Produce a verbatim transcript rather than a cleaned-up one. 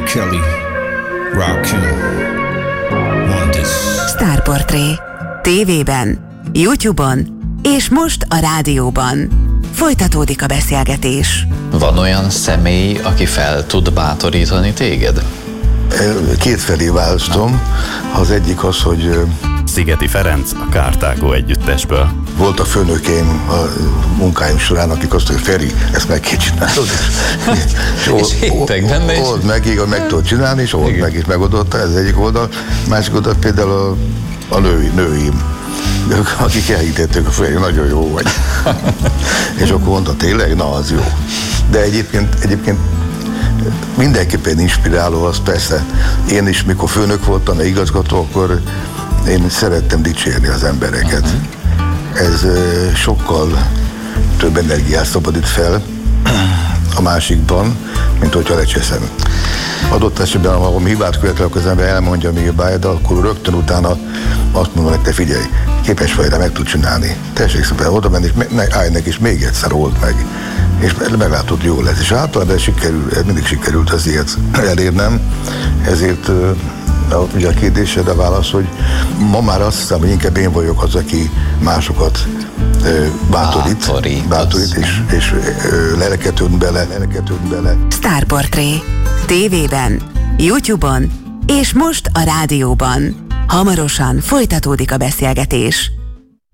Kelly, Rakim, Wonders. Sztárportré. Tévében, YouTube-on és most a rádióban. Folytatódik a beszélgetés. Van olyan személy, aki fel tud bátorítani téged? Kétfelé választom. Az egyik az, hogy Szigeti Ferenc a Kártágó együttesből. voltak főnökeim a munkáim során, akik azt mondják, Feri, ezt meg kell csinálni. És hittek benne is. Old meg, igen, meg tudod csinálni, és old meg is megoldotta, ez egyik oldal. Másik oldal például a, a női, nőim, ők, akik elhitettük, a Feri, nagyon jó vagy. És akkor mondta, tényleg, na az jó. De egyébként, egyébként mindenképpen inspiráló az, persze. Én is, mikor főnök voltam, igazgató, akkor én szerettem dicsérni az embereket. Uh-huh. Ez uh, sokkal több energiát szabadít fel a másikban, mint hogyha lecseszem. Adott esetben, ha hibát követel, akkor az ember elmondja még a báját, de akkor rögtön utána azt mondom, hogy te figyelj, képes vagy rá, meg tud csinálni. Tessék szépen oda menni, és me- állj neki, és még egyszer old meg. És meglátod, jó lesz. És általában sikerül, mindig sikerült az ilyet elérnem, ezért uh, ugye a kérdésed a válasz, hogy ma már azt hiszem, hogy inkább én vagyok az, aki másokat uh, bátorít, Bátorít, bátorít és, és uh, lelket önt bele, lelket önt bele. Sztárportré. Tévében, YouTube-on és most a rádióban. Hamarosan folytatódik a beszélgetés.